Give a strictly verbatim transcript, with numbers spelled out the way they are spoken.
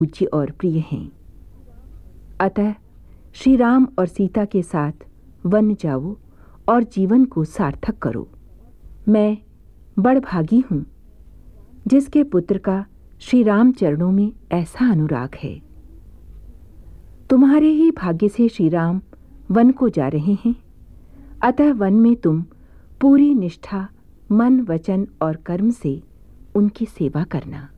पूज्य और प्रिय हैं। अतः श्री राम और सीता के साथ वन जाओ और जीवन को सार्थक करो। मैं बड़ भागी हूँ जिसके पुत्र का श्री राम चरणों में ऐसा अनुराग है। तुम्हारे ही भाग्य से श्री राम वन को जा रहे हैं, अतः वन में तुम पूरी निष्ठा, मन, वचन और कर्म से उनकी सेवा करना।